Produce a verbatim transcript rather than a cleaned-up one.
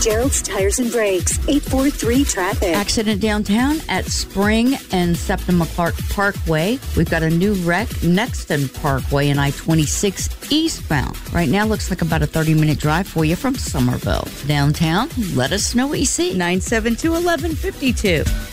Gerald's Tires and Brakes, eight four three traffic. Accident downtown at Spring and Septima Park Parkway. We've got a new wreck Nexton Parkway and I twenty-six eastbound. Right now looks like about a thirty-minute drive for you from Somerville. Downtown, let us know what you see. nine seven two, one one five two.